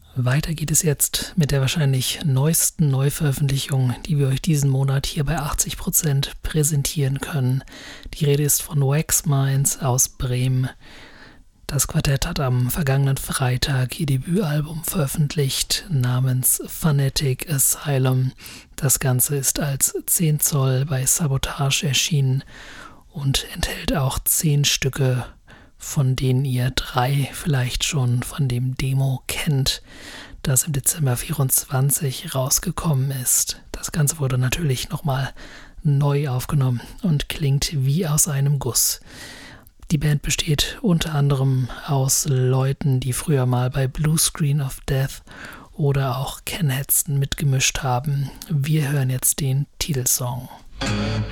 Weiter geht es jetzt mit der wahrscheinlich neuesten Neuveröffentlichung, die wir euch diesen Monat hier bei 80% präsentieren können. Die Rede ist von Wax Minds aus Bremen. Das Quartett hat am vergangenen Freitag ihr Debütalbum veröffentlicht namens Phonetic Asylum. Das Ganze ist als 10 Zoll bei Sabotage erschienen und enthält auch 10 Stücke, von denen ihr 3 vielleicht schon von dem Demo kennt, das im Dezember 24 rausgekommen ist. Das Ganze wurde natürlich nochmal neu aufgenommen und klingt wie aus einem Guss. Die Band besteht unter anderem aus Leuten, die früher mal bei Blue Screen of Death oder auch Ken Hedston mitgemischt haben. Wir hören jetzt den Titelsong.